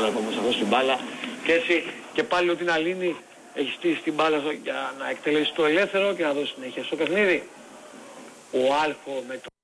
τώρα που όμως στην μπάλα. Και έτσι και πάλι ο Τιναλίνη έχει στήσει την μπάλα για να εκτελέσει το ελεύθερο και να δώσει συνέχεια στο παιχνίδι. Ο Άλχο με το...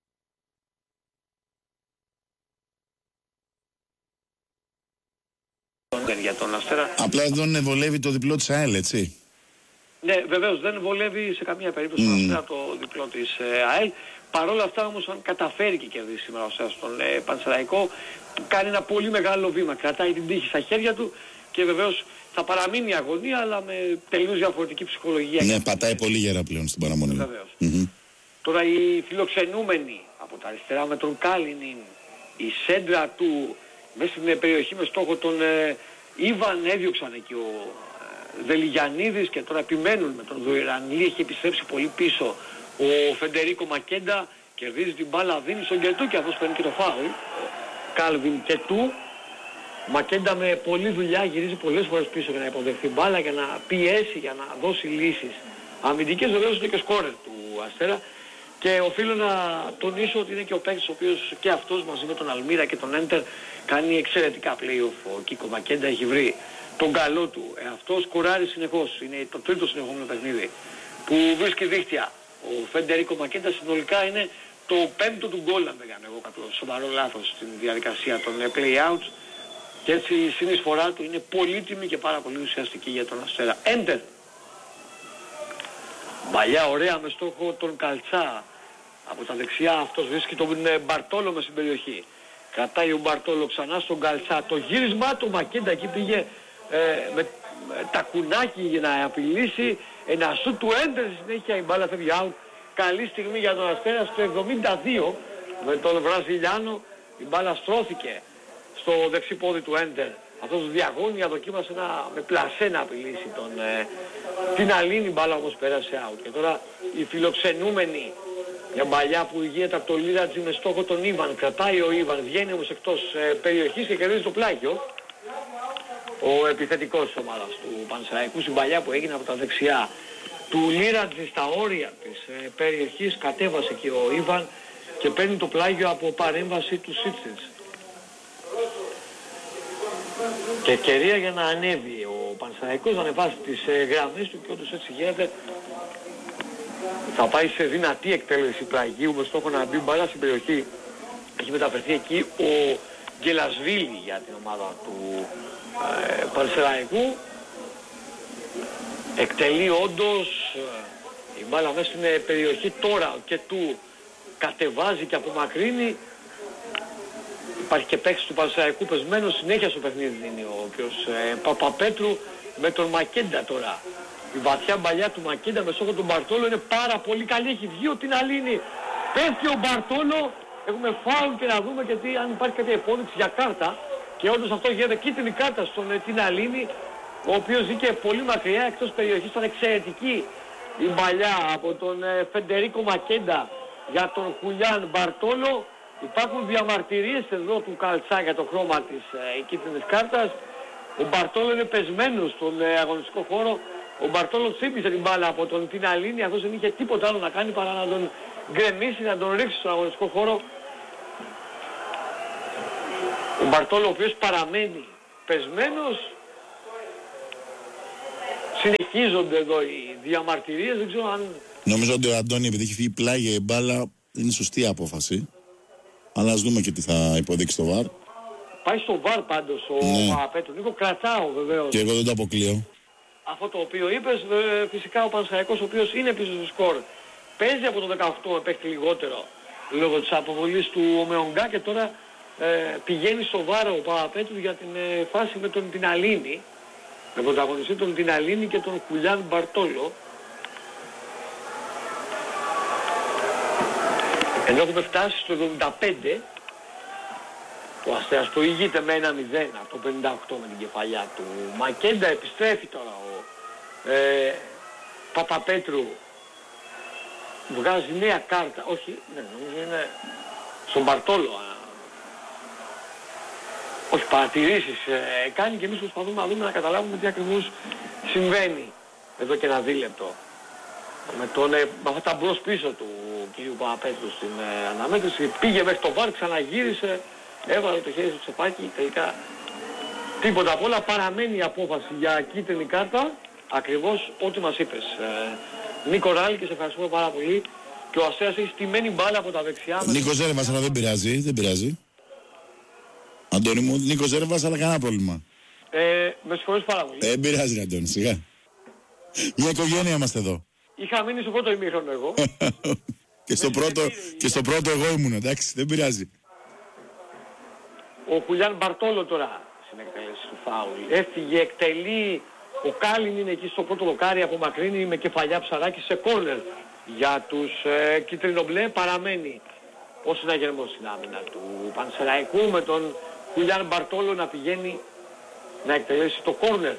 για τον Αστέρα. Απλά δεν βολεύει το διπλό της ΑΕΛ, έτσι. Ναι, βεβαίως δεν βολεύει σε καμία περίπτωση τον Αστέρα το διπλό της ΑΕΛ. Παρ' όλα αυτά όμως, αν καταφέρει και κερδίσει σήμερα ο Αστέρας στον Πανσεραϊκό, κάνει ένα πολύ μεγάλο βήμα. Κρατάει την τύχη στα χέρια του και βεβαίως θα παραμείνει η αγωνία, αλλά με τελείως διαφορετική ψυχολογία. Ναι, πατάει πολύ γερά πλέον στην παραμονή. Βεβαίως. Τώρα οι φιλοξενούμενοι από τα αριστερά με τον Κάλινιν, η σέντρα του μέσα στην περιοχή με στόχο τον Ιβαν, έδιωξαν εκεί ο Δελιγιαννίδης και τώρα επιμένουν με τον Δουιρανλή, έχει επιστρέψει πολύ πίσω ο Φεντερίκο Μακέντα, κερδίζει την μπάλα, δίνει στον Κετού και αυτός παίρνει και το φάουλ. Κάλβιν Κετού. Μακέντα με πολλή δουλειά γυρίζει πολλές φορές πίσω για να υποδεχθεί μπάλα, για να πιέσει, για να δώσει λύσεις αμυντικές. Βεβαίως είναι και σκόρερ του Αστέρα και οφείλω να τονίσω ότι είναι και ο παίκτης ο οποίος και αυτός μαζί με τον Αλμύρα και τον Έντερ κάνει εξαιρετικά play-off. Ο Κίκο Μακέντα έχει βρει τον καλό του. Αυτό σκοράρει συνεχώς. Είναι το τρίτο συνεχόμενο παιχνίδι που βρίσκει δίχτυα. Ο Φεντερίκο Μακέντα συνολικά είναι το πέμπτο του γκολ, αν δεν κάνω εγώ κάποιο σοβαρό λάθος στην διαδικασία των play-outs. Και έτσι η συνεισφορά του είναι πολύτιμη και πάρα πολύ ουσιαστική για τον Αστέρα. Έντερ. Μπαλιά ωραία με στόχο τον Καλτσά. Από τα δεξιά αυτός βρίσκει τον Μπαρτόλο μες στην περιοχή. Κρατάει ο Μπαρτόλο ξανά στον Καλτσά. Το γύρισμά του Μακέντα εκεί πήγε με τα κουνάκι για να απειλήσει. Ένα σου του Έντερ συνέχεια η μπάλα φεύγει out. Καλή στιγμή για τον Αστέρα στο 72 με τον Βραζιλιάνο. Η μπάλα στρώθηκε στο δεξί πόδι του Έντερ. Αυτός διαγώνια δοκίμασε με πλασέ να απειλήσει την Αλήνη, μπάλα όμως πέρασε out. Και τώρα οι φιλοξενούμενοι, μια μπαλιά που ηγείται από το Λίρατζι με στόχο τον Ιβαν. Κρατάει ο Ιβαν, βγαίνει όμως εκτός περιοχής και κερδίζει το πλάγιο. Ο επιθετικός της ομάδας του Πανσεραϊκού, στην μπαλιά που έγινε από τα δεξιά του Λίρατζι στα όρια της περιοχής, κατέβασε και ο Ιβαν και παίρνει το πλάγιο από παρέμβαση του Σίτσιτς. Και ευκαιρία για να ανέβει ο Πανσεραϊκός, να ανεβάσει τις γραμμές του και όντως έτσι γίνεται. Θα πάει σε δυνατή εκτέλεση πλαγίου με στόχο να μπει μπάλα στην περιοχή. Έχει μεταφερθεί εκεί ο Γκελασβίλη για την ομάδα του Πανσεραϊκού. Εκτελεί όντως η μπάλα μέσα στην περιοχή. Τώρα και του κατεβάζει και απομακρύνει. Υπάρχει και παίκτης του Πανσεραϊκού πεσμένος συνέχεια στο παιχνίδι, είναι ο οποίος Παπαπέτρου με τον Μακέντα τώρα. Η βαθιά μπαλιά του Μακέντα με στόχο τον Μπαρτόλο είναι πάρα πολύ καλή. Έχει βγει ο Τιναλίνη. Πέφτει ο Μπαρτόλο. Έχουμε φάουλ και να δούμε γιατί αν υπάρχει κάποια υπόδειξη για κάρτα. Και όντως αυτό γίνεται κίτρινη κάρτα στον Τιναλίνη, ο οποίος βγήκε πολύ μακριά εκτός περιοχής. Ήταν εξαιρετική η μπαλιά από τον Φεντερίκο Μακέντα για τον Χουλιάν Μπαρτόλο. Υπάρχουν διαμαρτυρίες εδώ του Καλτσά για το χρώμα της κίτρινης κάρτας. Ο Μπαρτόλο είναι πεσμένος στον αγωνιστικό χώρο. Ο Μπαρτόλο τσίπησε την μπάλα από τον Τιναλίνη. Αυτός δεν είχε τίποτα άλλο να κάνει παρά να τον γκρεμίσει, να τον ρίξει στον αγωνιστικό χώρο. Ο Μπαρτόλο ο οποίος παραμένει πεσμένος. Συνεχίζονται εδώ οι διαμαρτυρίες. Δεν ξέρω αν... Νομίζω ότι ο Αντώνη, επειδή έχει φύγει πλάγια η μπάλα, είναι σωστή απόφαση. Αλλά ας δούμε και τι θα υποδείξει το ΒΑΡ. Πάει στο ΒΑΡ πάντως ο Παπαπέτρου. Νίκο, κρατάω βεβαίως. Και εγώ δεν το αποκλείω. Αυτό το οποίο είπες, φυσικά ο Πανσεραϊκός ο οποίος είναι πίσω στο σκορ. Παίζει από το 18, παίχτη λιγότερο λόγω της αποβολής του Ομεονγκά και τώρα πηγαίνει στο ΒΑΡ ο Παπαπέτρου για την φάση με τον Τιναλίνη. Με πρωταγωνιστή τον Τιναλίνη και τον Χουλιάν Μπαρτόλο. Ενώ έχουμε φτάσει στο 75, ο Αστέρας προηγείται με 1-0 από το 58 με την κεφαλιά του Μακέντα. Επιστρέφει τώρα ο Παπαπέτρου, βγάζει νέα κάρτα, όχι, ναι, νομίζω είναι στον Μπαρτόλο. Όχι, παρατηρήσεις κάνει και εμείς προσπαθούμε να δούμε, να καταλάβουμε τι ακριβώς συμβαίνει εδώ και ένα δίλεπτο. Με αυτά τα μπρος πίσω του κυρίου Παπαπέτρου στην αναμέτρηση, πήγε μέχρι το ΒΑΡ, ξαναγύρισε, έβαλε το χέρι στο τσεπάκι, τελικά Τίποτα απ' όλα, παραμένει η απόφαση για κίτρινη κάρτα, ακριβώς ό,τι μας είπες. Νίκο Ράλη, και σε ευχαριστούμε πάρα πολύ. Και ο Αστέρας έχει στημένη μπάλα από τα δεξιά. Νίκο Ζέρβας, αλλά δεν πειράζει. Αντώνη μου, Νίκο Ζέρβας, αλλά κανένα πρόβλημα. Με συγχωρείς πάρα πολύ. Δεν πειράζει, Αντώνη, σιγά. Μια οικογένεια είμαστε εδώ. Είχα μείνει στο πρώτο ημίχρονο εγώ. και στο πρώτο εγώ ήμουν, εντάξει, δεν πειράζει. Ο Χουλιάν Μπαρτόλο τώρα στην εκτέλεση του φάουλ. Έφυγε, εκτελεί. Ο Κάλιν είναι εκεί στο πρώτο δοκάρι, απομακρύνει με κεφαλιά Ψαράκη σε κόρνερ. Για τους κίτρινο-μπλε παραμένει ο συναγερμός στην άμυνα του Πανσεραϊκού, με τον Χουλιάν Μπαρτόλο να πηγαίνει να εκτελέσει το κόρνερ.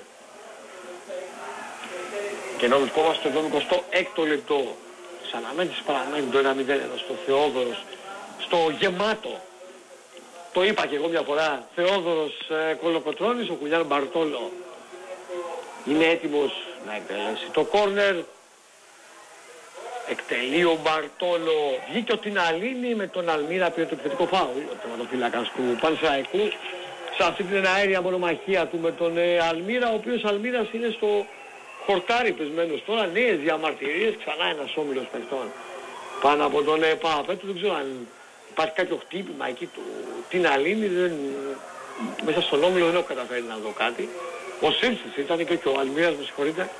Και ενώ βρισκόμαστε στο 26ο λεπτό της αναμέτρησης, παραμένει το 1-0 στο Θεόδωρος, στο γεμάτο. Το είπα και εγώ μια φορά, Θεόδωρος Κολοκοτρώνης, ο Χουλιάν Μπαρτόλο είναι έτοιμος να εκτελέσει το κόρνερ. Εκτελεί ο Μπαρτόλο, βγήκε ο Τιναλίνη με τον Αλμύρα, πήρε το επιθετικό φάουλ, ο τερματοφύλακας του Πανσεραϊκού, σε αυτή την αέρια μονομαχία του με τον Αλμύρα, ο οποίος Αλμύρας είναι στο χορτάρι πεσμένος τώρα, νέες διαμαρτυρίες, ξανά ένας όμιλος παιχτών πάνω από τον Παπαπέτρου. Δεν ξέρω αν υπάρχει κάποιο χτύπημα εκεί του Τιναλίνη, μέσα στον όμιλο δεν έχω καταφέρει να δω κάτι. Ο Σίλσης ήταν και ο Αλμύρας, με συγχωρείτε.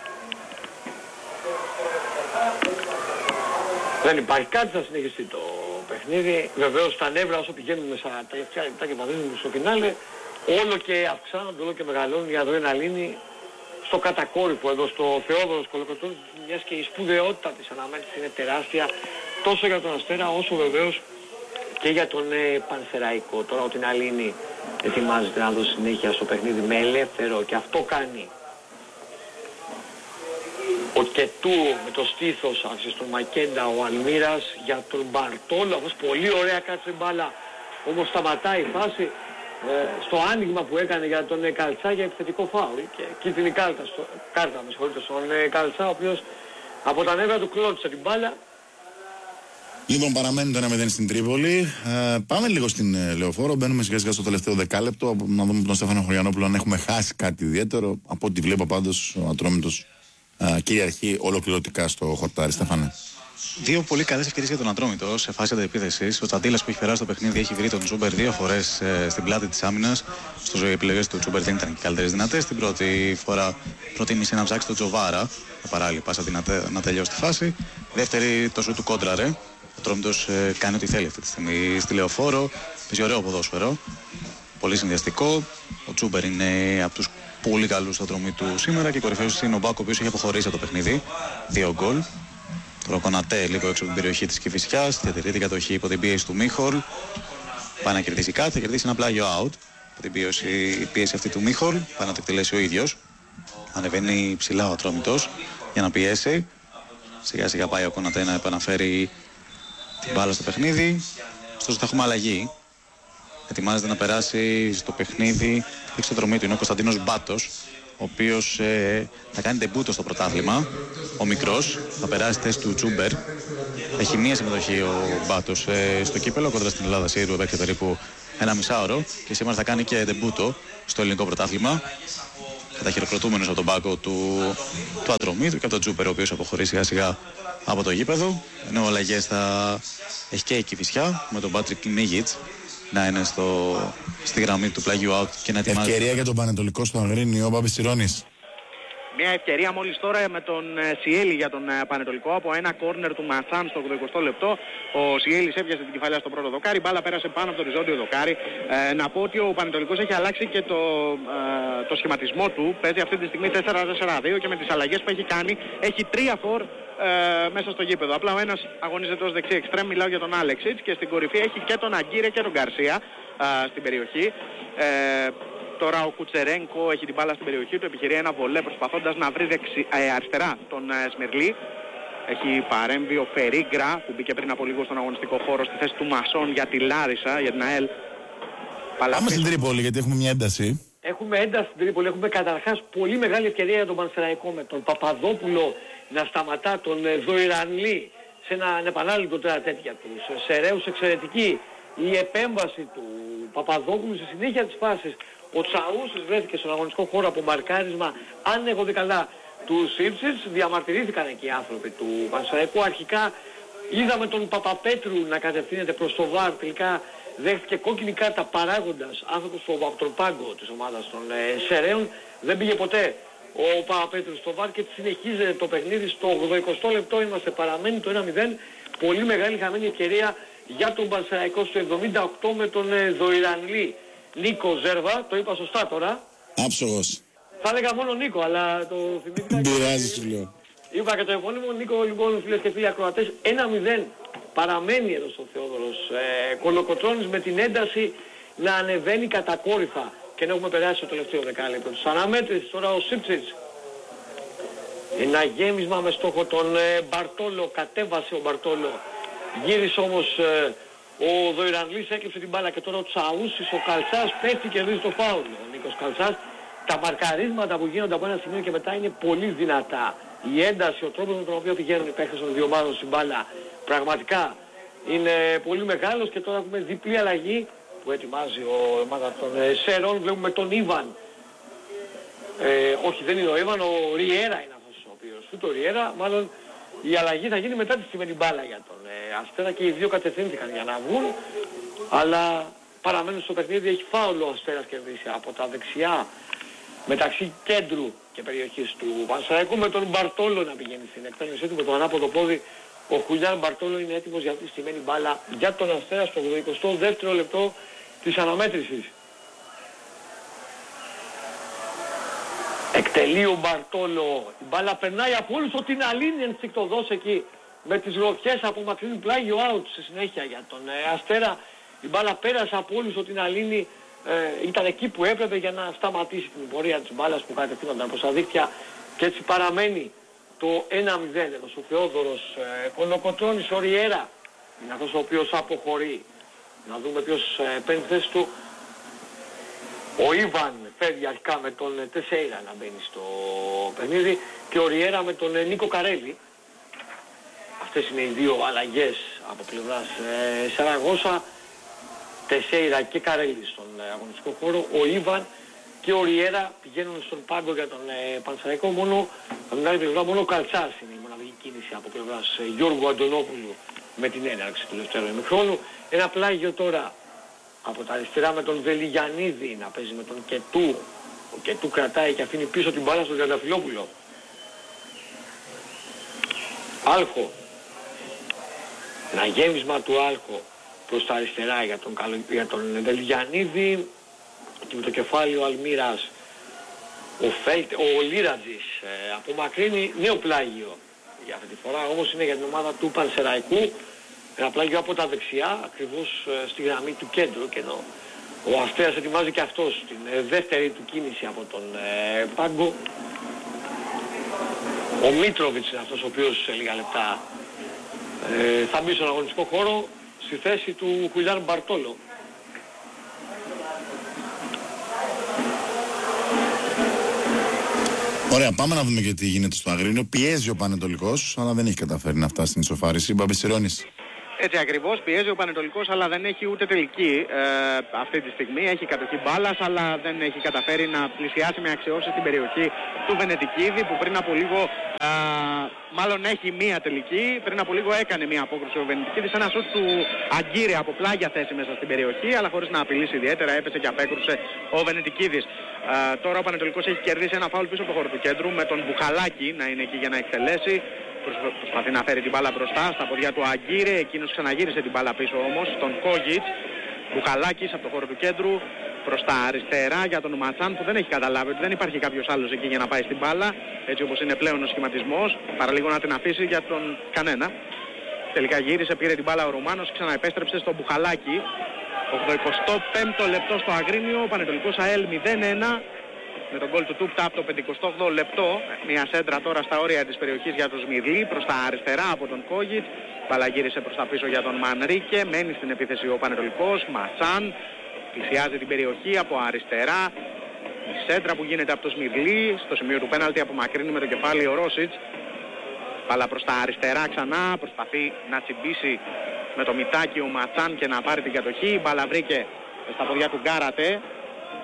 Δεν υπάρχει κάτι, θα συνεχιστεί το παιχνίδι. Βεβαίως τα νεύρα όσο πηγαίνουμε στα τελευταία λεπτά και παδίζουμε στο φινάλε, όλο και αυξάνονται, όλο και μεγαλώνουν η αδρεναλίνη στο κατακόρυφο εδώ στο Θεόδωρος Κολοκοτρώνης, μιας και η σπουδαιότητα της αναμέτρησης είναι τεράστια τόσο για τον Αστέρα όσο βεβαίως και για τον Πανσεραϊκό. Τώρα ο Τιναλίνη ετοιμάζεται να δώσει συνέχεια στο παιχνίδι με ελεύθερο, και αυτό κάνει ο Κετού με το στήθος, άρχισε στον Μακέντα ο Αλμύρας για τον Μπαρτόλο, αυτός πολύ ωραία κάτσε μπάλα, όμως σταματάει η φάση στο άνοιγμα που έκανε για τον Καλτσά για επιθετικό φάουλ και κίτρινη κάρτα στον Καλτσά, ο οποίος από τα νεύρα του κλώτησε την μπάλα. Λοιπόν, παραμένει το 1-0 στην Τρίπολη. Πάμε λίγο στην Λεωφόρο. Μπαίνουμε σιγά σιγά στο τελευταίο δεκάλεπτο. Να δούμε τον Στέφανο Χωριανόπουλο αν έχουμε χάσει κάτι ιδιαίτερο. Από ό,τι βλέπω πάντως ο Ατρόμητος κυριαρχεί ολοκληρωτικά στο χορτάρι. Στέφανε. Δύο πολύ καλές ευκαιρίες για τον Ατρόμητο σε φάση αντεπίθεσης. Ο Τσαντίλας που έχει περάσει το παιχνίδι έχει βρει τον Τσούμπερ δύο φορές στην πλάτη της άμυνας. Στο ζωή οι επιλογές του Τσούμπερ δεν ήταν και καλύτερες δυνατές. Την πρώτη φορά προτίμησε να ψάξει τον Τζοβάρα. Με παράλληλη πάσα να τελειώσει τη φάση. Δεύτερη το σου του κόντραρε. Ο Ατρόμητος κάνει ό,τι θέλει αυτή τη στιγμή στη Λεωφόρο. Παίζει ωραίο ποδόσφαιρο. Πολύ συνδυαστικό. Ο Τσούμπερ είναι από τους πολύ καλούς του Ατρομήτου σήμερα και κορυφαίος είναι ο Μπάκο, ο οποίος έχει αποχωρήσει από το παιχνίδι. 2 γκολ. Ο Κονατέ λίγο έξω από την περιοχή της Κηφισιάς, διατηρεί την κατοχή υπό την πίεση του Μίχολ. Πάει να κερδίσει κάτι, θα κερδίσει ένα πλάγιο out. Από την πίεση αυτή του Μίχολ, πάει να το εκτελέσει ο ίδιος. Ανεβαίνει ψηλά ο Ατρόμητος για να πιέσει. Σιγά σιγά πάει ο Κονατέ να επαναφέρει την μπάλα στο παιχνίδι. Ωστόσο θα έχουμε αλλαγή. Ετοιμάζεται να περάσει στο παιχνίδι έξω του Ατρομήτου. Είναι ο Κωνσταντίνος Μπάτος, ο οποίος θα κάνει ντεμπούτο στο πρωτάθλημα. Ο μικρός θα περάσει θέση του Τσούμπερ. Έχει μία συμμετοχή ο Μπάτος στο κύπελο κοντά στην Ελλάδα Σύρου, έπαιξε περίπου 1,5 και σήμερα θα κάνει και ντεμπούτο στο ελληνικό πρωτάθλημα. Καταχειροκροτούμενος από τον πάγκο του Ατρομήτου και από τον Τσούμπερ, ο οποίος αποχωρεί σιγά σιγά από το γήπεδο. Ενώ αλλαγές θα έχει και η Κηφισιά με τον Πάτρικ Νίγιτς να είναι στη γραμμή του πλάγιου out και να ετοιμάζει. Ευκαιρία για τον Πανετολικό στο Αγρίνιο, ο Μπάμπης Τσιρώνης. Μια ευκαιρία μόλις τώρα με τον Σιέλη για τον Πανετολικό από ένα κόρνερ του Ματσάν στο 80 λεπτό. Ο Σιέλης έπιασε την κεφαλιά στο πρώτο δοκάρι, μπάλα πέρασε πάνω από το οριζόντιο δοκάρι. Να πω ότι ο Πανετολικός έχει αλλάξει και το σχηματισμό του. Παίζει αυτή τη στιγμή 4-4-2 και με τις αλλαγές που έχει κάνει έχει 3 φορ μέσα στο γήπεδο. Απλά ο ένας αγωνίζεται ως δεξί εξτρέμ, μιλάω για τον Άλεξιτς, και στην κορυφή έχει και τον Αγκύρε και τον Γκαρσία στην περιοχή. Τώρα ο Κουτσερένκο έχει την μπάλα στην περιοχή του, επιχειρεί ένα βολέ προσπαθώντας να βρει αριστερά τον Σμυρλή. Έχει παρέμβει ο Φερίγκρα που μπήκε πριν από λίγο στον αγωνιστικό χώρο στη θέση του Μασόν για τη Λάρισα, για την ΑΕΛ. Πάμε στην Τρίπολη γιατί έχουμε μια ένταση. Έχουμε ένταση στην Τρίπολη, έχουμε καταρχάς πολύ μεγάλη ευκαιρία για τον Πανσεραϊκό με τον Παπαδόπουλο να σταματά τον Δοϊρανλή σε ένα ανεπανάληπτο τέτοια του. Σεραίους εξαιρετική η επέμβαση του Παπαδόπουλου στη συνέχεια της φάσης. Ο Τσαούσης βρέθηκε στον αγωνιστικό χώρο από μαρκάρισμα, αν έχω δει καλά, του Σίψης. Διαμαρτυρήθηκαν εκεί οι άνθρωποι του Πανσεραϊκού. Αρχικά είδαμε τον Παπαπέτρου να κατευθύνεται προς το ΒΑΡ, τελικά δέχτηκε κόκκινη κάρτα παράγοντας άνθρωπος από τον πάγκο της ομάδας των Σεραίων. Δεν πήγε ποτέ ο Παπαπέτρου στο ΒΑΡ και συνεχίζεται το παιχνίδι. Στο 80 λεπτό είμαστε, παραμένει το 1-0. Πολύ μεγάλη χαμένη ευκαιρία για τον Πανσεραϊκό στο 78 με τον Δοϊρανλή Νίκο Ζέρβα. Το είπα σωστά τώρα? Άψογος. Θα έλεγα μόνο Νίκο, αλλά το θυμήθηκα. Πειράζει, σου λέω. Είπα και το επώνυμο. Νίκο, λοιπόν, φίλες και φίλοι ακροατές, 1-0 παραμένει εδώ στο Θεόδωρος Κολοκοτρώνης, με την ένταση να ανεβαίνει κατακόρυφα και να έχουμε περάσει το τελευταίο δεκάλεπτο της αναμέτρησης. Τώρα ο Σίψης, ένα γέμισμα με στόχο τον Μπαρτόλο, κατέβασε ο Μπαρτόλο, γύρισε όμως ο Δοϊρανλής, έκλειψε την μπάλα και τώρα ο Τσαούσης, ο Καλτσάς πέφτει και κερδίζει το φάουλ. Ο Νίκος Καλτσάς. Τα μαρκαρίσματα που γίνονται από ένα σημείο και μετά είναι πολύ δυνατά. Η ένταση, ο τρόπος με τον οποίο πηγαίνουν οι παίκτες των δύο ομάδων στην μπάλα πραγματικά είναι πολύ μεγάλος. Και τώρα έχουμε διπλή αλλαγή που ετοιμάζει ο ομάδα των Σερών. Βλέπουμε τον Ήβαν. Όχι, δεν είναι ο Ήβαν, ο Ριέρα είναι αυτός ο οποίος. Το Ριέρα, μάλλον η αλλαγή θα γίνει μετά τη στημένη μπάλα για τον Αστέρα και οι δύο κατευθύνθηκαν για να βγουν. Αλλά παραμένουν στο παιχνίδι, έχει φάουλο ο Αστέρας κερδίσει από τα δεξιά μεταξύ κέντρου και περιοχής του Πανσεραϊκού, με τον Μπαρτόλο να πηγαίνει στην εκτέλεσή του με το ανάποδο πόδι. Ο Χουλιάν Μπαρτόλο είναι έτοιμος για αυτή τη στημένη μπάλα για τον Αστέρα στο 22ο λεπτό της αναμέτρησης. Εκτελεί ο Μπαρτόλο, η μπάλα περνάει από όλους, ο Τιναλίνη ενστικτοδός εκεί με τις γροθιές, απομακρύνει πλάγιο out στη συνέχεια για τον Αστέρα. Η μπάλα πέρασε από όλους, ο Τιναλίνη ήταν εκεί που έπρεπε για να σταματήσει την πορεία της μπάλας που κατευθύνονταν προς τα δίκτυα και έτσι παραμένει το 1-0 εδώ στο Θεόδωρος Κολοκοτρώνης. Ο Ριέρα είναι αυτός ο οποίος αποχωρεί. Να δούμε ποιος παίρνει θέση του. Ο Ήβαν φεύγει αρχικά με τον Τεσέιρα να μπαίνει στο παιχνίδι και ο Ριέρα με τον Νίκο Καρέλη. Αυτές είναι οι δύο αλλαγές από πλευράς Σαραγώσα. Τεσέιρα και Καρέλη στον αγωνιστικό χώρο. Ο Ήβαν και ο Ριέρα πηγαίνουν στον πάγκο για τον Πανσεραϊκό. Μόνο, από την άλλη πλευρά, μόνο ο Καλτσάς είναι η μοναδική κίνηση από πλευράς Γιώργου Αντωνόπουλου με την έναρξη του δεύτερου ημιχρόνου. Ένα πλάγιο τώρα από τα αριστερά με τον Βελιγιαννίδη να παίζει με τον Κετού. Ο Κετού κρατάει και αφήνει πίσω την μπάλα στον Τριανταφυλόπουλο. Άλχο. Ένα γέμισμα του Άλχο προς τα αριστερά για τον Βελιγιαννίδη και με το κεφάλι ο Αλμύρας. Ο Λίρατζης απομακρύνει νέο πλάγιο για αυτή τη φορά, όμως είναι για την ομάδα του Πανσεραϊκού. Ένα πλάγιο από τα δεξιά, ακριβώς στη γραμμή του κέντρου, και ενώ ο Αστέρας ετοιμάζει και αυτός την δεύτερη του κίνηση από τον πάγκο. Ο Μίτροβιτς είναι αυτός ο οποίος σε λίγα λεπτά θα μπει στον αγωνιστικό χώρο στη θέση του Χουλιάν Μπαρτόλο. Ωραία, πάμε να δούμε και τι γίνεται στο Αγρίνιο. Πιέζει ο Πανετολικός, αλλά δεν έχει καταφέρει να φτάσει στην ισοφάριση. Μπαμπισιρώνης. Έτσι ακριβώς, πιέζει ο Πανετολικός, αλλά δεν έχει ούτε τελική αυτή τη στιγμή. Έχει κατοχή μπάλας, αλλά δεν έχει καταφέρει να πλησιάσει με αξιώσεις στην περιοχή του Βενετικίδη, που πριν από λίγο, μάλλον έχει μία τελική. Πριν από λίγο έκανε μία απόκρουση ο Βενετικίδης. Ένα σουτ του Αγκύρη από πλάγια θέση μέσα στην περιοχή, αλλά χωρίς να απειλήσει ιδιαίτερα, έπεσε και απέκρουσε ο Βενετικίδης. Τώρα ο Πανετολικός έχει κερδίσει ένα φάουλ πίσω από το χώρο του κέντρου, με τον Μπουχαλάκη να είναι εκεί για να εκτελέσει. Προσπαθεί να φέρει την μπάλα μπροστά στα ποδιά του Αγκύρε, εκείνος ξαναγύρισε την μπάλα πίσω όμως στον Κόγιτς. Μπουχαλάκης από το χώρο του κέντρου προς τα αριστερά για τον Ματσάν, που δεν έχει καταλάβει ότι δεν υπάρχει κάποιος άλλος εκεί για να πάει στην μπάλα, έτσι όπως είναι πλέον ο σχηματισμός, παρά λίγο να την αφήσει για τον κανένα. Τελικά γύρισε, πήρε την μπάλα ο Ρουμάνος, ξαναεπέστρεψε στον Μπουχαλάκη. 85ο λεπτό στο Αγρίνιο, Πανετολικός ΑΕΛ 0-1. Με τον γκολ του Τούπτα από το 58ο λεπτό. Μια σέντρα τώρα στα όρια της περιοχής για τον Σμιρλί, προς τα αριστερά από τον Κόγιτ. Μπαλά γύρισε προς τα πίσω για τον Μανρίκε. Μένει στην επίθεση ο Πανετολικός. Ματσάν πλησιάζει την περιοχή από αριστερά. Η σέντρα που γίνεται από τον Σμιρλί στο σημείο του πέναλτι απομακρύνει με το κεφάλι ο Ρόσιτς. Μπαλά προς τα αριστερά ξανά. Προσπαθεί να τσιμπήσει με το μητάκι ο Ματσάν και να πάρει την κατοχή. Μπαλά βρήκε στα ποδιά του Γκάρατε.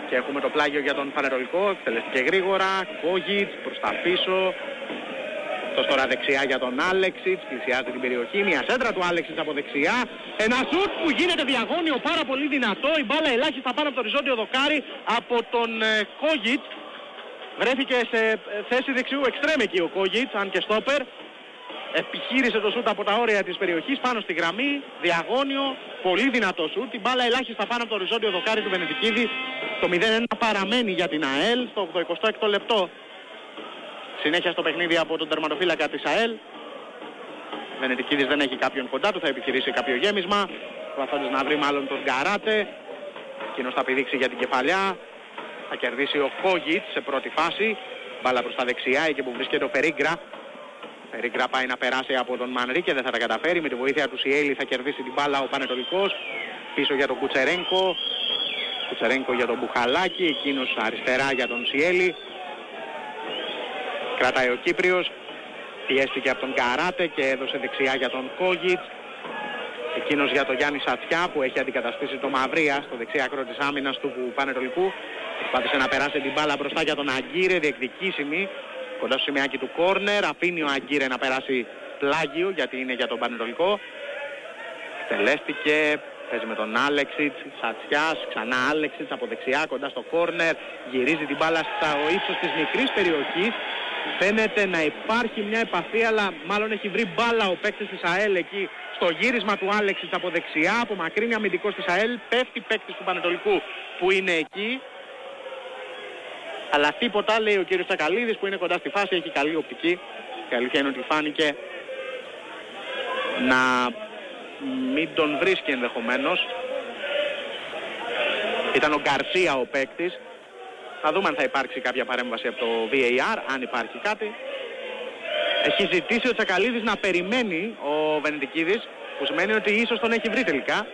Και έχουμε το πλάγιο για τον Πανετολικό, εκτελέστηκε γρήγορα, Κόγιτς προς τα πίσω. Αυτός τώρα δεξιά για τον Άλεξιτς, πλησιάζει την περιοχή, μια σέντρα του Άλεξιτς από δεξιά. Ένα σουτ που γίνεται διαγώνιο, πάρα πολύ δυνατό, η μπάλα ελάχιστα πάνω από το οριζόντιο δοκάρι από τον Κόγιτς. Βρέθηκε σε θέση δεξιού εξτρέμ εκεί ο Κόγιτς, αν και στόπερ. Επιχείρησε το σουτ από τα όρια της περιοχής πάνω στη γραμμή, διαγώνιο, πολύ δυνατό σουτ. Η μπάλα ελάχιστα πάνω από το οριζόντιο δοκάρι του Βενετικίδη. Το 0-1 παραμένει για την ΑΕΛ στο 86ο λεπτό. Συνέχεια στο παιχνίδι από τον τερματοφύλακα της ΑΕΛ. Βενετικίδης δεν έχει κάποιον κοντά του, θα επιχειρήσει κάποιο γέμισμα. Προσπαθώντας να βρει μάλλον τον Γκαράτε. Εκείνος θα πηδήξει για την κεφαλιά. Θα κερδίσει ο Κόγιτς σε πρώτη φάση. Μπάλα προς τα δεξιά, εκεί που βρίσκεται ο Περίγκρα. Περίγκρα πάει να περάσει από τον Μανρίκε, δεν θα τα καταφέρει. Με τη βοήθεια του Σιέλη θα κερδίσει την μπάλα ο Πανετολικός. Πίσω για τον Κουτσερένκο. Κουτσερένκο για τον Μπουχαλάκη. Εκείνος αριστερά για τον Σιέλη. Κρατάει ο Κύπριος. Πιέστηκε από τον Καράτε και έδωσε δεξιά για τον Κόγιτς. Εκείνος για τον Γιάννη Σατσιά που έχει αντικαταστήσει το Μαυρία στο δεξί άκρο της άμυνας του Πανετολικού. Προσπάθησε να περάσει την μπάλα μπροστά για τον Αγκύρε, διεκδικήσιμη. Κοντά στο σημειάκι του κόρνερ, αφήνει ο Αγκύρε να περάσει πλάγιο γιατί είναι για τον Πανετολικό. Τελέστηκε, παίζει με τον Άλεξιτς, Σατσιάς, ξανά Άλεξιτς από δεξιά κοντά στο κόρνερ. Γυρίζει την μπάλα στο ύψος της μικρής περιοχής. Φαίνεται να υπάρχει μια επαφή, αλλά μάλλον έχει βρει μπάλα ο παίκτης της ΑΕΛ εκεί στο γύρισμα του Άλεξιτς από δεξιά. Απομακρύνει αμυντικός της ΑΕΛ, πέφτει παίκτης του Πανετολικού που είναι εκεί. Αλλά τίποτα, λέει ο κύριος Τσακαλίδης που είναι κοντά στη φάση, έχει καλή οπτική. Η αλήθεια είναι ότι φάνηκε να μην τον βρίσκει ενδεχομένως. Ήταν ο Γκαρσία ο παίκτης. Θα δούμε αν θα υπάρξει κάποια παρέμβαση από το VAR, αν υπάρχει κάτι. Έχει ζητήσει ο Τσακαλίδης να περιμένει ο Βενετικίδης, που σημαίνει ότι ίσως τον έχει βρει τελικά.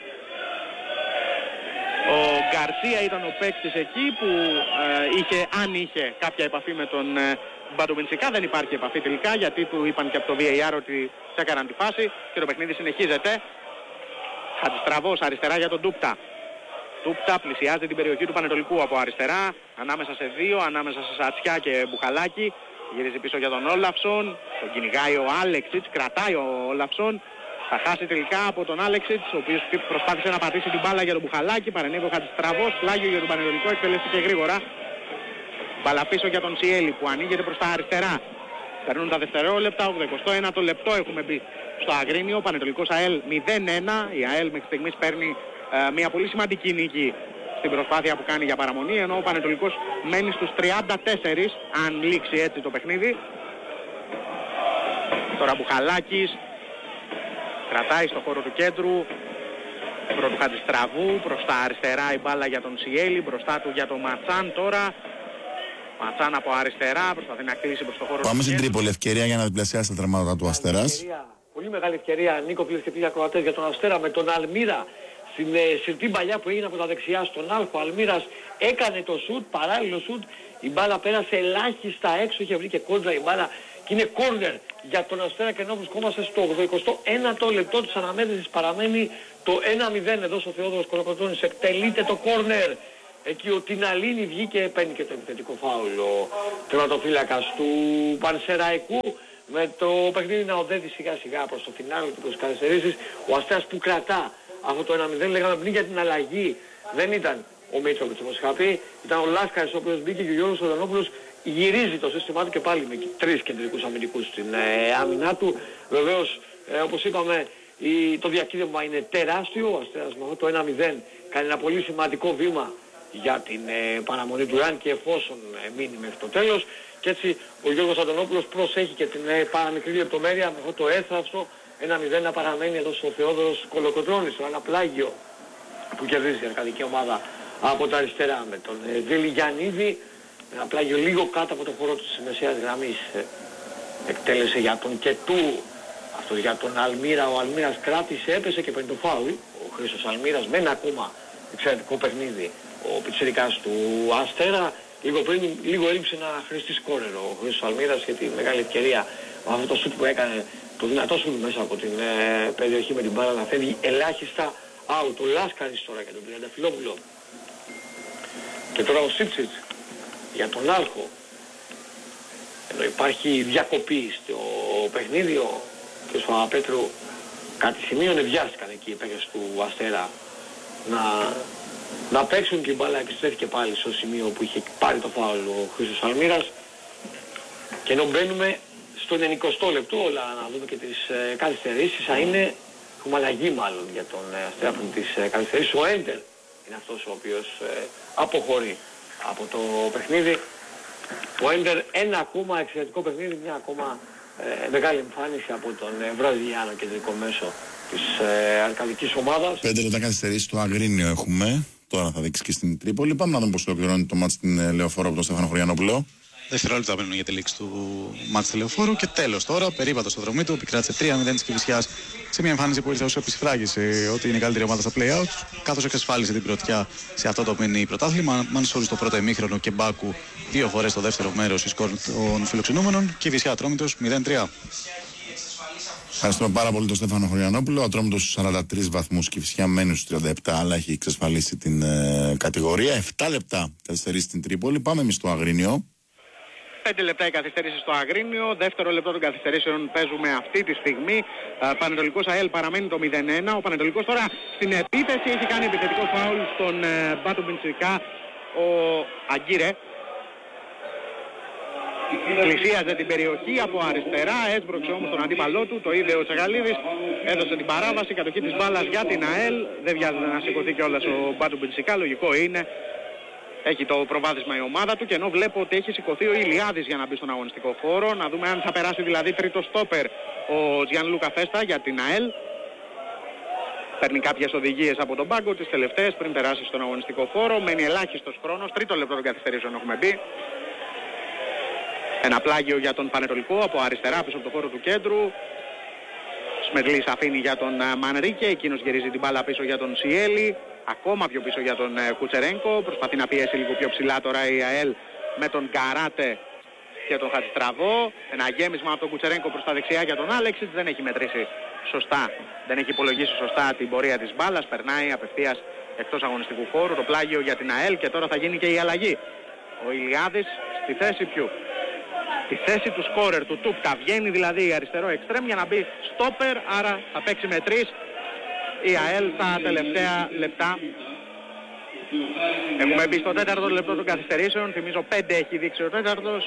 Ο Γκαρσία ήταν ο παίκτης εκεί που αν είχε κάποια επαφή με τον Μπαντουμιντσικά. Δεν υπάρχει επαφή τελικά γιατί του είπαν και από το VAR ότι τσέκαραν τη φάση και το παιχνίδι συνεχίζεται. Χατζηστραβός αριστερά για τον Ντούπτα. Ντούπτα πλησιάζει την περιοχή του Πανετολικού από αριστερά, ανάμεσα σε δύο, ανάμεσα σε Σατσιά και Μπουχαλάκη. Γυρίζει πίσω για τον Όλαυσον, τον κυνηγάει ο Άλεξιτς, κρατάει ο Όλαυσον. Θα χάσει τελικά από τον Άλεξιτς, ο οποίος προσπάθησε να πατήσει την μπάλα για τον Μπουχαλάκη. Παρενέβη ο Χατζηστραβός, πλάγιο για τον Πανετολικό, εκτελέστηκε γρήγορα. Μπάλα πίσω για τον Σιέλη που ανοίγεται προς τα αριστερά. Περνούν τα δευτερόλεπτα, 81ο λεπτό έχουμε μπει στο Αγρίνιο. Πανετολικός ΑΕΛ 0-1. Η ΑΕΛ μέχρι στιγμής παίρνει μια πολύ σημαντική νίκη στην προσπάθεια που κάνει για παραμονή, ενώ ο Πανετολικός μένει στους 34 αν λήξει έτσι το παιχνίδι. Τώρα Μπουχαλάκης κρατάει στο χώρο του κέντρου, πρώτου Χατζηστραβού, προς τα αριστερά η μπάλα για τον Σιέλη, μπροστά του για τον Ματσάν τώρα. Ματσάν από αριστερά, προσπαθεί να κλείσει προς το χώρο του κέντρου. Πάμε στην Τρίπολη, ευκαιρία για να διπλασιάσει τα τερμάτα του Αστέρας. Πολύ μεγάλη ευκαιρία, Νίκο, φίλες και φίλοι ακροατές, για τον Αστέρα με τον Αλμύρα. Στην συρτή παλιά που έγινε από τα δεξιά στον Άλφο, ο Αλμύρας έκανε το σουτ, παράλληλο σουτ, η μπάλα πέρασε ελάχιστα έξω, είχε βρει και κόντρα η μπάλα και είναι κόρνερ για τον Αστέρα και ενώ βρισκόμαστε στο 81ο λεπτό της αναμέτρησης παραμένει το 1-0 εδώ στο Θεόδωρος Κολοκοτρώνης, εκτελείται το κόρνερ. Εκεί ο Τιναλίνη βγήκε, παίρνει και το επιθετικό φάουλ ο τερματοφύλακας του Πανσεραϊκού. Με το παιχνίδι να οδεύει σιγά σιγά προς το φινάλε και προς τις καθυστερήσεις, ο Αστέρας που κρατά αυτό το 1-0, λέγαμε πριν για την αλλαγή, δεν ήταν ο Μίτσοβιτς όπως είχα πει, ήταν ο Λάσκαρης ο οποίος μπήκε και ο Γιώργος Οδανόπουλος γυρίζει το σύστημά του και πάλι με τρεις κεντρικούς αμυντικούς στην άμυνά του. Βεβαίως, όπως είπαμε, το διακύβευμα είναι τεράστιο, ο Αστέρας με αυτό το 1-0 κάνει ένα πολύ σημαντικό βήμα για την παραμονή του αν και εφόσον μείνει μέχρι το τέλος. Και έτσι ο Γιώργος Αντωνόπουλος προσέχει και την παραμικρή λεπτομέρεια με αυτό το έθραυστο 1-0 να παραμένει εδώ στο Θεόδωρος Κολοκοτρώνης, ένα πλάγιο που κερδίζει η αρκαδική ομάδα από τα αριστερά με τον Δήλη Γιαννίδη. Ένα πλάγιο λίγο κάτω από το χώρο της μεσαίας γραμμής εκτέλεσε για τον Κετού, αυτό για τον Αλμύρα. Ο Αλμύρας κράτησε, έπεσε και παίρνει το φάουλ. Ο Χρήστος Αλμύρας με ένα ακόμα εξαιρετικό παιχνίδι. Ο πιτσιρικάς του Αστέρα. Λίγο έλειψε να χρηστεί σκόρερ ο Χρήστος Αλμύρας για τη μεγάλη ευκαιρία με αυτό το σουτ που έκανε, το δυνατό σουτ μέσα από την περιοχή με την μπάλα να φεύγει ελάχιστα out. Ο Λάσκαρης τώρα για τον Τριανταφυλόπουλο Και τώρα ο Σίψιτς για τον Άλχο. Ενώ υπάρχει διακοπή στο παιχνίδι, ο κ. Παπαπέτρου κάτι σημείο βιάστηκαν εκεί οι παίκτες του Αστέρα να παίξουν και η μπάλα επιστρέφηκε πάλι στο σημείο που είχε πάρει το φάουλ ο Χρήστος Αλμύρας. Και ενώ μπαίνουμε στο 90 λεπτό, όλα να δούμε και τις καθυστερήσεις, θα είναι έχουμε αλλαγή μάλλον για τον Αστέρα πριν τις καθυστερήσεις. Ο Έντερ είναι αυτός ο οποίος αποχωρεί από το παιχνίδι. Ο Έντερ ένα ακόμα εξαιρετικό παιχνίδι, μια ακόμα μεγάλη εμφάνιση από τον βραζιλιάνο κεντρικό μέσο της αρκαδικής ομάδας. 5 λεπτά καθυστερήσεις στο Αγρίνιο έχουμε. Τώρα θα δείξει και στην Τρίπολη. Πάμε να δούμε πώς ολοκληρώνει το μάτς στην Λεωφόρο από τον Στέφανο Χωριανόπουλο. Δευτερόλεπτα μένουν για τη λήξη του μάτς του Λεωφόρου και τέλος τώρα. Περίπατο στο δρόμο του, επικράτησε 3-0 της Κηφισιάς σε μια εμφάνιση που ήρθε ως επισφράγηση ότι είναι η καλύτερη ομάδα στα play-outs, καθώς εξασφάλισε την πρωτιά σε αυτό το μίνι πρωτάθλημα. Μανσούρου στο πρώτο ημίχρονο και Μπάκου 2 φορές στο δεύτερο μέρος σκορ των φιλοξενούμενων. Κηφισιά Ατρόμητος 0-3. Ευχαριστούμε πάρα πολύ τον Στέφανο Χωριανόπουλο. Ο Ατρόμητος στους 43 βαθμούς, Κηφισιά μένει στους 37, αλλά έχει εξασφαλίσει την κατηγορία. 7 λεπτά καθυστερήσει στην Τρίπολη. Πάμε εμείς στο Αγρίνιο. 5 λεπτά η καθυστέρηση στο Αγρίνιο, δεύτερο λεπτό των καθυστερήσεων παίζουμε αυτή τη στιγμή. Πανετολικός ΑΕΛ παραμένει το 0-1. Ο Πανετολικός τώρα στην επίθεση έχει κάνει επιθετικό φάουλ στον Μπάτου Μπιντσικά, ο Αγκύρε. Πλησίαζε την περιοχή από αριστερά, έσπρωξε όμως τον αντίπαλό του, το είδε ο Τσαγαλίδης, έδωσε την παράβαση, κατοχή της μπάλας για την ΑΕΛ. Δεν βιάζεται να σηκωθεί κιόλας ο Μπάτου Μπιντσικά, λογικό είναι. Έχει το προβάδισμα η ομάδα του και ενώ βλέπω ότι έχει σηκωθεί ο Ηλιάδης για να μπει στον αγωνιστικό χώρο. Να δούμε αν θα περάσει δηλαδή τρίτο στόπερ ο Τζιανλούκα Φέστα για την ΑΕΛ. Παίρνει κάποιες οδηγίες από τον πάγκο, τις τελευταίες πριν περάσει στον αγωνιστικό χώρο. Μένει ελάχιστος χρόνος, τρίτο λεπτό των καθυστερήσεων έχουμε μπει. Ένα πλάγιο για τον Πανετολικό από αριστερά πίσω από το χώρο του κέντρου. Σμετλής αφήνει για τον Μανρίκε, εκείνος γυρίζει την μπάλα πίσω για τον Σιέλη. Ακόμα πιο πίσω για τον Κουτσερένκο. Προσπαθεί να πιέσει λίγο πιο ψηλά τώρα η ΑΕΛ με τον Καράτε και τον Χατζητραβό. Ένα γέμισμα από τον Κουτσερένκο προς τα δεξιά για τον Άλεξιτς. Δεν έχει μετρήσει σωστά, δεν έχει υπολογίσει σωστά την πορεία της μπάλας. Περνάει απευθείας εκτός αγωνιστικού χώρου. Το πλάγιο για την ΑΕΛ και τώρα θα γίνει και η αλλαγή. Ο Ηλιάδης στη θέση ποιου? Στη θέση του σκόρερ του Τούπκα. Βγαίνει δηλαδή αριστερό εξτρέμ για να μπει στόπερ, άρα θα παίξει με 3. Η ΑΕΛ τα τελευταία λεπτά. Έχουμε μπει στο τέταρτο λεπτό των καθυστερήσεων. Θυμίζω 5 έχει δείξει ο τέταρτος.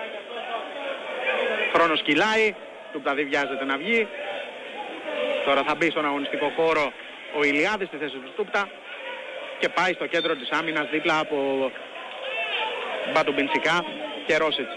Χρόνος κυλάει. Τούπτα δεν βιάζεται να βγει. Τώρα θα μπει στον αγωνιστικό χώρο ο Ηλιάδης στη θέση του Τούπτα και πάει στο κέντρο της άμυνας δίπλα από Μπάτου Μπιντσικά και Ρόσιτς.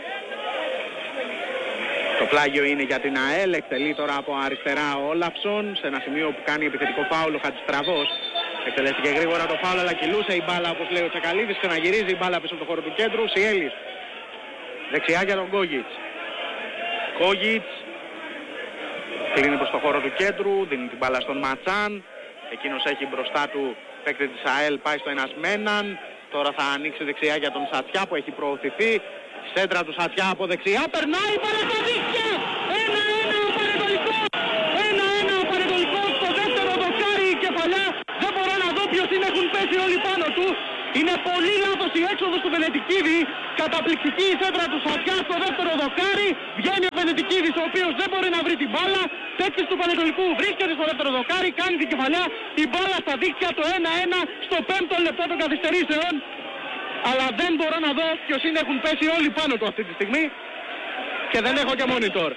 Το πλάγιο είναι για την ΑΕΛ, εκτελεί τώρα από αριστερά ο Όλαψον σε ένα σημείο που κάνει επιθετικό φάουλ ο Χατζητραβός. Εκτελέστηκε γρήγορα το φάουλ αλλά κυλούσε η μπάλα όπως λέει ο Τσακαλίδης και να γυρίζει η μπάλα πίσω από το χώρο του κέντρου. Σιέλης δεξιά για τον Κόγιτς. Κόγιτς κλείνει προς το χώρο του κέντρου, δίνει την μπάλα στον Ματσάν. Εκείνος έχει μπροστά του παίκτη της ΑΕΛ, πάει στο ένας με έναν. Τώρα θα ανοίξει δεξιά για τον Σατσιά που έχει προωθηθεί. Σέντρα του Σατσιά από δεξιά, περνάει πάρα στα δίχτυα! 1-1 ο Πανετολικός! 1-1 ο Πανετολικός στο δεύτερο δοκάρι η κεφαλιά. Δεν μπορώ να δω ποιος είναι, έχουν πέσει όλοι πάνω του. Είναι πολύ λάθος η έξοδος του Βενετικίδη. Καταπληκτική η σέντρα του Σατσιά στο δεύτερο δοκάρι. Βγαίνει ο Βενετικίδης ο οποίος δεν μπορεί να βρει την μπάλα. Παίκτης του Πανετολικού βρίσκεται στο δεύτερο δοκάρι, κάνει την κεφαλιά. Η μπάλα στα δίχτυα, το 1-1 στο 5ο λεπτό των καθυστερήσεων. Αλλά δεν μπορώ να δω ποιος είναι, έχουν πέσει όλοι πάνω του αυτή τη στιγμή και δεν έχω και monitor.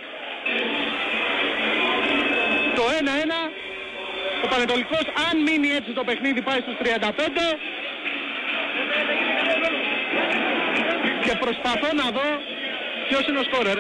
Το 1-1, ο Πανετολικός αν μείνει έτσι το παιχνίδι πάει στους 35 και προσπαθώ να δω ποιος είναι ο σκόρερ.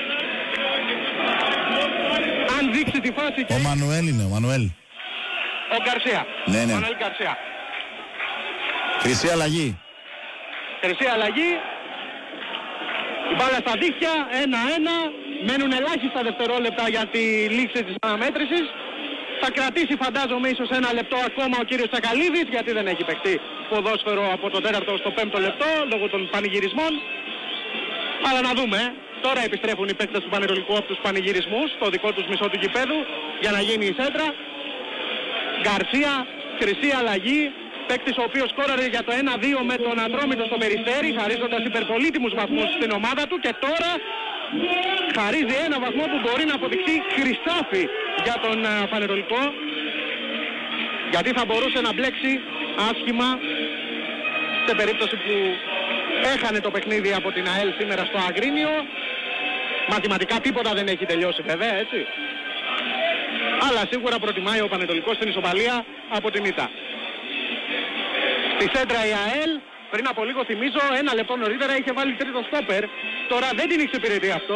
Αν δείξει τη φάση και... Ο Μανουέλ είναι, ο Μανουέλ. Ο Γκαρσία. Ναι, ναι. Μανουέλ Γκαρσία. Χρυσή αλλαγή. Χρυσή αλλαγή. Η μπάλα στα δίχτυα, 1-1. Μένουν ελάχιστα δευτερόλεπτα για τη λήξη της αναμέτρησης. Θα κρατήσει φαντάζομαι ίσως ένα λεπτό ακόμα ο κύριος Τσακαλίδης, γιατί δεν έχει παιχτεί ποδόσφαιρο από το 4ο στο 5ο λεπτό λόγω των πανηγυρισμών. Αλλά να δούμε. Τώρα επιστρέφουν οι παίκτες του Πανετολικού από τους πανηγυρισμούς στο δικό τους μισό του γηπέδου για να γίνει η σέντρα. Γκαρσία, χρυσή αλλαγή. παίκτης ο οποίος σκόραρε για το 1-2 με τον Ατρόμητο στο Περιστέρι, χαρίζοντας υπερπολίτιμους βαθμούς στην ομάδα του, και τώρα χαρίζει ένα βαθμό που μπορεί να αποδειχθεί χρυσάφι για τον Πανετολικό, γιατί θα μπορούσε να μπλέξει άσχημα σε περίπτωση που έχανε το παιχνίδι από την ΑΕΛ σήμερα στο Αγρίνιο. Μαθηματικά τίποτα δεν έχει τελειώσει βέβαια, έτσι. Αλλά σίγουρα προτιμάει ο Πανετολικός την ισοπαλία από την ήττα. Στη σέντρα η ΑΕΛ, πριν από λίγο θυμίζω, ένα λεπτό νωρίτερα είχε βάλει τρίτο στόπερ. Τώρα δεν την εξυπηρετεί αυτό.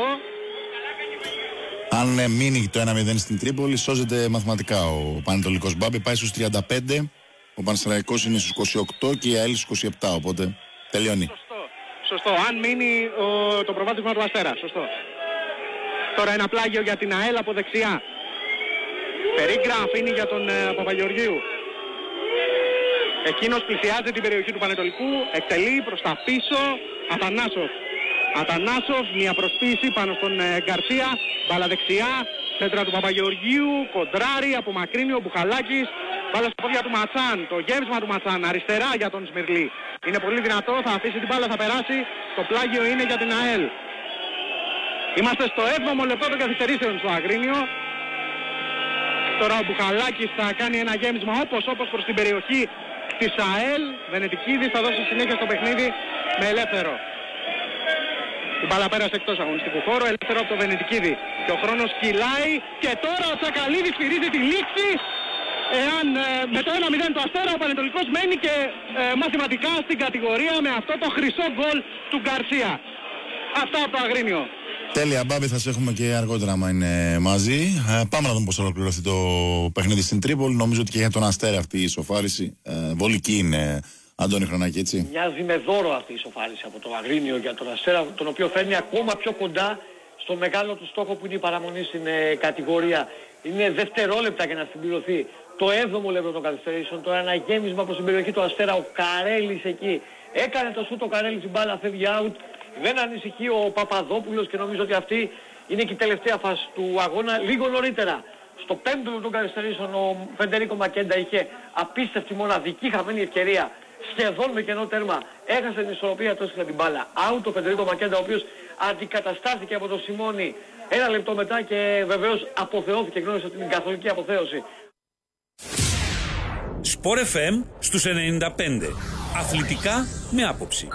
Αν μείνει το 1-0 στην Τρίπολη, σώζεται μαθηματικά ο Πανετολικός. Μπάμπη πάει στους 35, ο Πανσεραϊκός είναι στους 28 και η ΑΕΛ στους 27, οπότε τελειώνει. Σωστό. Αν μείνει το προβάδισμα του Αστέρα. Σωστό. Τώρα ένα πλάγιο για την ΑΕΛ από δεξιά. Περίγκρα αφήνει για τον Παπαγεωργίου. Εκείνος πλησιάζει την περιοχή του Πανετολικού, εκτελεί προς τα πίσω. Ατανάσοφ, μια προσποίηση πάνω στον Γκαρσία. Μπάλα δεξιά, σέντρα του Παπαγεωργίου, κοντράρι, απομακρύνει ο Μπουχαλάκης. Μπάλα στα πόδια του Ματσάν, το γέμισμα του Ματσάν, αριστερά για τον Σμυρλή. Είναι πολύ δυνατό, θα αφήσει την μπάλα, θα περάσει. Το πλάγιο είναι για την ΑΕΛ. Είμαστε στο 7ο λεπτό των καθυστερήσεων στο Αγρίνιο. Τώρα ο Μπουχαλάκης θα κάνει ένα γέμισμα όπως προς την περιοχή της ΑΕΛ. Βενετικίδης θα δώσει συνέχεια στο παιχνίδι με ελεύθερο. Η μπάλα πέρασε εκτός αγωνιστικού χώρου, ελεύθερο από το Βενετικίδη. Και ο χρόνος κυλάει και τώρα ο Τσακαλίδης φυρίζει τη λήξη. Εάν με το 1-0 του Αστέρα ο Πανετολικός μένει και μαθηματικά στην κατηγορία με αυτό το χρυσό γκολ του Γκαρσία. Αυτά από το Αγρίνιο. Τέλεια, Μπάμπη, θα σε έχουμε και αργότερα άμα είναι μαζί. Πάμε να δούμε πώς θα ολοκληρωθεί το παιχνίδι στην Τρίπολη. Νομίζω ότι και για τον Αστέρα αυτή η ισοφάριση βολική είναι, Αντώνη Χρονάκη, έτσι. Μοιάζει με δώρο αυτή η ισοφάριση από το Αγρίνιο για τον Αστέρα, τον οποίο φέρνει ακόμα πιο κοντά στο μεγάλο του στόχο που είναι η παραμονή στην κατηγορία. Είναι δευτερόλεπτα για να συμπληρωθεί το 7ο λεπτό των καθυστερήσεων. Τώρα ένα γέμισμα προς την περιοχή του Αστέρα. Ο Καρέλης εκεί έκανε το σούτ, ο Καρέλης, η μπάλα φεύγει out. Δεν ανησυχεί ο Παπαδόπουλος και νομίζω ότι αυτή είναι και η τελευταία φάση του αγώνα. Λίγο νωρίτερα, στο 5ο λεπτό των καθυστερήσεων, ο Φεντερίκο Μακέντα είχε απίστευτη μοναδική χαμένη ευκαιρία, σχεδόν με κενό τέρμα. Έχασε την ισορροπία, το έστειλε την μπάλα out. Ο Φεντερίκο Μακέντα, ο οποίος αντικαταστάθηκε από τον Σιμώνη ένα λεπτό μετά και βεβαίως αποθεώθηκε, γνώρισε την καθολική αποθέωση. Sport FM στους 95. Αθλητικά με άποψη.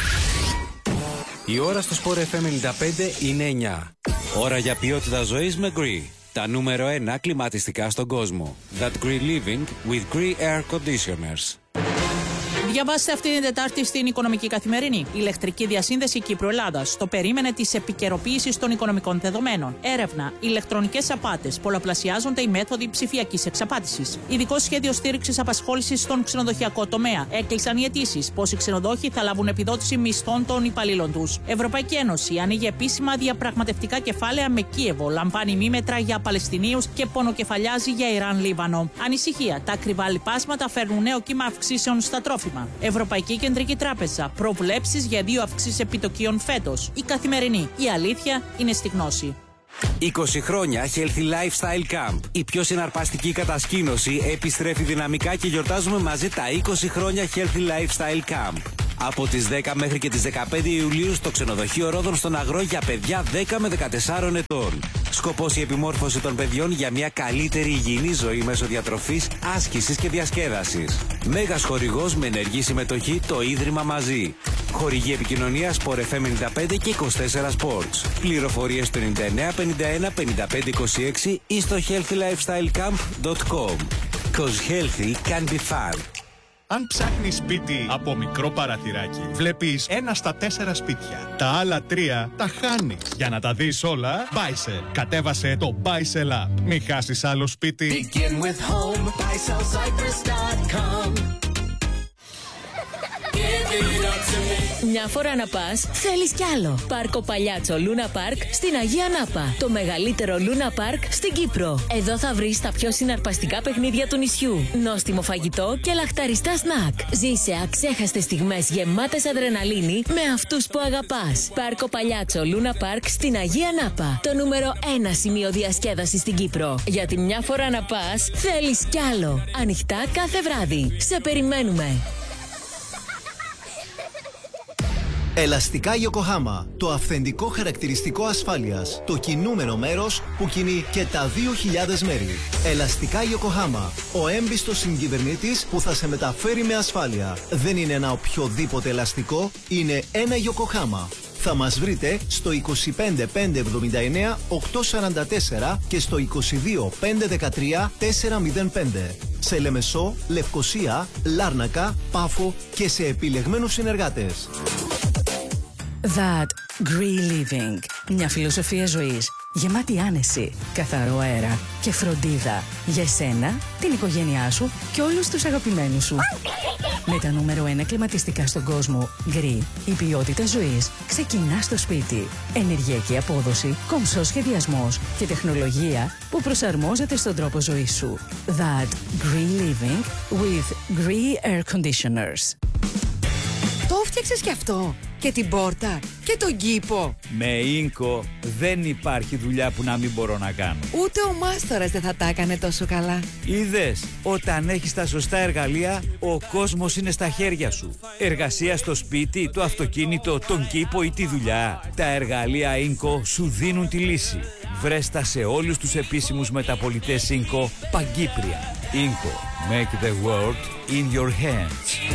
Η ώρα στο Sport FM 95 είναι 9. Ώρα για ποιότητα ζωής με Gree. Τα νούμερο 1 κλιματιστικά στον κόσμο. That Gree Living with Gree Air Conditioners. Διαβάστε αυτή την Τετάρτη στην Οικονομική Καθημερινή. Η ηλεκτρική διασύνδεση Κύπρου-Ελλάδας. Το περίμενε της επικαιροποίησης των οικονομικών δεδομένων. Έρευνα. Ηλεκτρονικές απάτες. Πολλαπλασιάζονται οι μέθοδοι ψηφιακής εξαπάτησης. Ειδικό σχέδιο στήριξης απασχόλησης στον ξενοδοχειακό τομέα. Έκλεισαν οι αιτήσεις. Πώς οι ξενοδόχοι θα λάβουν επιδότηση μισθών των υπαλλήλων τους. Ευρωπαϊκή Ένωση ανοίγει επίσημα διαπραγματευτικά κεφάλαια με Κίεβο. Λαμβάνει μήμετρα για Παλαιστινίους και πονοκεφαλιάζει για Ιράν-Λίβανο. Ανησυχία. Τα ακριβά λιπάσματα φέρνουν νέο κύμα αυξήσεων στα τρόφιμα. Ευρωπαϊκή Κεντρική Τράπεζα. Προβλέψεις για 2 αυξήσεις επιτοκίων φέτος. Η Καθημερινή. Η αλήθεια είναι στη γνώση. 20 χρόνια Healthy Lifestyle Camp. Η πιο συναρπαστική κατασκήνωση επιστρέφει δυναμικά και γιορτάζουμε μαζί τα 20 χρόνια Healthy Lifestyle Camp. Από τις 10 μέχρι και τις 15 Ιουλίου στο ξενοδοχείο Ρόδων στον Αγρό για παιδιά 10 με 14 ετών. Σκοπός η επιμόρφωση των παιδιών για μια καλύτερη υγιεινή ζωή μέσω διατροφής, άσκησης και διασκέδασης. Μέγας χορηγός με ενεργή συμμετοχή το Ίδρυμα Μαζί. Χορηγή επικοινωνία Sport FM 95 και 24 Sports. Πληροφορίες στο 99 51 55 26 ή στο healthylifestylecamp.com. Cause healthy can be fun. Αν ψάχνεις σπίτι από μικρό παραθυράκι, βλέπεις 1 στα 4 σπίτια. Τα άλλα 3 τα χάνεις. Για να τα δεις όλα, Buysell. Κατέβασε το Buysell App. Μην χάσεις άλλο σπίτι. Begin with home, buysellcyprus.com. Give it up to me. Μια φορά να πας, θέλεις κι άλλο. Πάρκο Παλιάτσο Λούνα Πάρκ στην Αγία Νάπα. Το μεγαλύτερο Λούνα Πάρκ στην Κύπρο. Εδώ θα βρεις τα πιο συναρπαστικά παιχνίδια του νησιού. Νόστιμο φαγητό και λαχταριστά σνακ. Ζήσε αξέχαστες στιγμές γεμάτες αδρεναλίνη με αυτούς που αγαπάς. Πάρκο Παλιάτσο Λούνα Πάρκ στην Αγία Νάπα. Το νούμερο 1 σημείο διασκέδασης στην Κύπρο. Γιατί μια φορά να πας, θέλεις κι άλλο. Ανοιχτά κάθε βράδυ. Σε περιμένουμε. Ελαστικά Yokohama. Το αυθεντικό χαρακτηριστικό ασφάλειας. Το κινούμενο μέρος που κινεί και τα 2.000 μέρη. Ελαστικά Yokohama. Ο έμπιστος συγκυβερνήτης που θα σε μεταφέρει με ασφάλεια. Δεν είναι ένα οποιοδήποτε ελαστικό, είναι ένα Yokohama. Θα μας βρείτε στο 25 579 844 και στο 22 513 405. Σε Λεμεσό, Λευκοσία, Λάρνακα, Πάφο και σε επιλεγμένους συνεργάτες. That Green Living. Μια φιλοσοφία ζωής γεμάτη άνεση, καθαρό αέρα και φροντίδα για εσένα, την οικογένειά σου και όλους τους αγαπημένους σου. Με τα νούμερο 1 κλιματιστικά στον κόσμο, Green, η ποιότητα ζωής ξεκινά στο σπίτι. Ενεργειακή απόδοση, κομψός σχεδιασμός και τεχνολογία που προσαρμόζεται στον τρόπο ζωής σου. That Green Living with Green Air Conditioners. Το φτιάξες κι αυτό, και την πόρτα και τον κήπο. Με Ίνκο δεν υπάρχει δουλειά που να μην μπορώ να κάνω. Ούτε ο μάστορας δεν θα τα έκανε τόσο καλά. Είδες, όταν έχεις τα σωστά εργαλεία, ο κόσμος είναι στα χέρια σου. Εργασία στο σπίτι, το αυτοκίνητο, τον κήπο ή τη δουλειά. Τα εργαλεία Ίνκο σου δίνουν τη λύση. Βρες τα σε όλους τους επίσημους μεταπολιτές Ίνκο παγκύπρια. Ίνκο, make the world in your hands.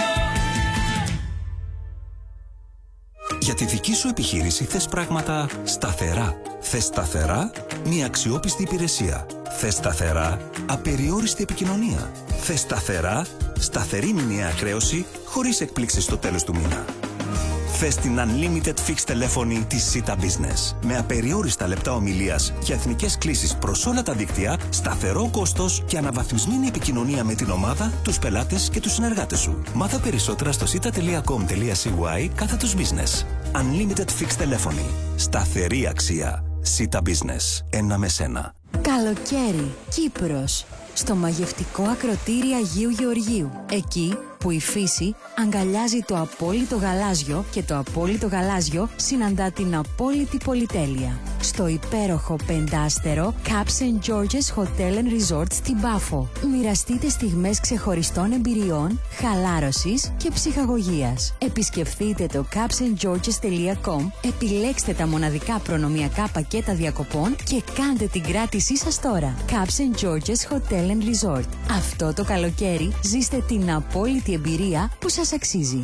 Για τη δική σου επιχείρηση θες πράγματα σταθερά. Θες σταθερά μια αξιόπιστη υπηρεσία. Θες σταθερά απεριόριστη επικοινωνία. Θες σταθερά σταθερή μηνιαία χρέωση χωρίς εκπλήξεις στο τέλος του μήνα. Θες την Unlimited Fixed τηλέφωνη της Sita Business. Με απεριόριστα λεπτά ομιλίας και εθνικές κλήσεις προς όλα τα δίκτυα, σταθερό κόστος και αναβαθμισμένη επικοινωνία με την ομάδα, τους πελάτες και τους συνεργάτες σου. Μάθα περισσότερα στο sita.com.cy/business. Unlimited Fixed τηλέφωνη. Σταθερή αξία. Sita Business. Ένα με σένα. Καλοκαίρι, Κύπρος. Στο μαγευτικό ακροτήρι Αγίου Γεωργίου. Εκεί που η φύση αγκαλιάζει το απόλυτο γαλάζιο και το απόλυτο γαλάζιο συναντά την απόλυτη πολυτέλεια. Στο υπέροχο πεντάστερο Caps & Georges Hotel & Resort στην Πάφο. Μοιραστείτε στιγμές ξεχωριστών εμπειριών, χαλάρωσης και ψυχαγωγίας. Επισκεφθείτε το capsandgeorges.com, επιλέξτε τα μοναδικά προνομιακά πακέτα διακοπών και κάντε την κράτησή σας τώρα. Caps & Georges Hotel & Resort. Αυτό το καλοκαίρι ζήστε την απόλυτη εμπειρία που σας αξίζει.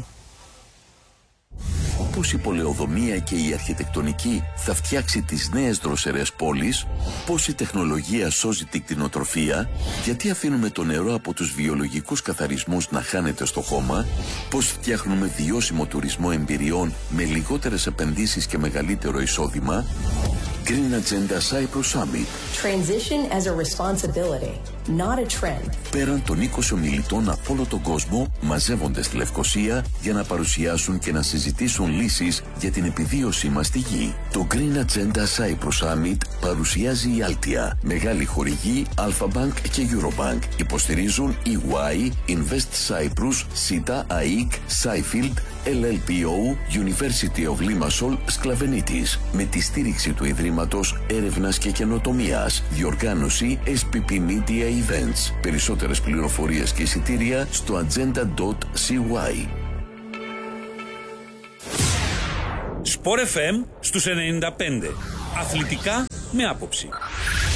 Πώς η πολεοδομία και η αρχιτεκτονική θα φτιάξει τις νέες δροσερές πόλεις, πώς η τεχνολογία σώζει την κτηνοτροφία, γιατί αφήνουμε το νερό από τους βιολογικούς καθαρισμούς να χάνεται στο χώμα, πώς φτιάχνουμε βιώσιμο τουρισμό εμπειριών με λιγότερες επενδύσεις και μεγαλύτερο εισόδημα. Green Agenda Cyprus Summit. Transition as a responsibility, not a trend. Πέραν των 20 ομιλητών από όλο τον κόσμο μαζεύονται στη Λευκοσία για να παρουσιάσουν και να συζητήσουν λύσεις για την επιβίωσή μας στη γη. Το Green Agenda Cyprus Summit παρουσιάζει η Altia, μεγάλη χορηγή Alpha Bank και Eurobank. Υποστηρίζουν EY, Invest Cyprus, Sita, AIC, Seifield, LLPO, University of Limassol, Sklavenidis, με τη στήριξη του Ιδρύματος Έρευνας και Καινοτομίας. Διοργάνωση SPP Media Events. Περισσότερες πληροφορίες και εισιτήρια στο agenda.cy. Sport FM στους 95. Αθλητικά με άποψη.